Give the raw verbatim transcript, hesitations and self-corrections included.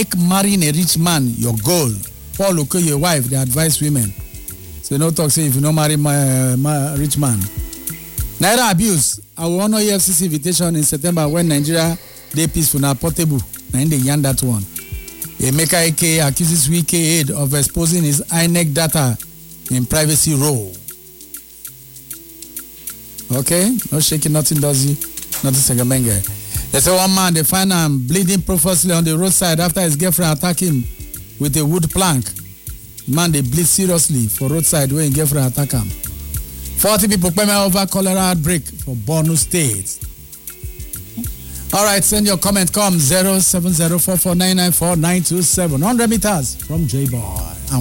make marrying a rich man your goal. Paul Okoye wife, they advise women. So no talk say if you no marry my, my rich man. Naira abuse. I will honor E F C C invitation in September when Nigeria dey peaceful na portable. Na in the yarn that one. Emeka Ike accuses Wike aid of exposing his I N E C data in privacy role. Okay, no shaking, nothing does he, nothing segamenge. They say one man they find him bleeding profusely on the roadside after his girlfriend attacked him with a wood plank. Man they bleed seriously for roadside when his girlfriend attack him. Forty people permit over cholera outbreak for Borno State. All right, send your comment. Come zero seven zero four four nine nine four nine two seven. one hundred meters from J-Boy.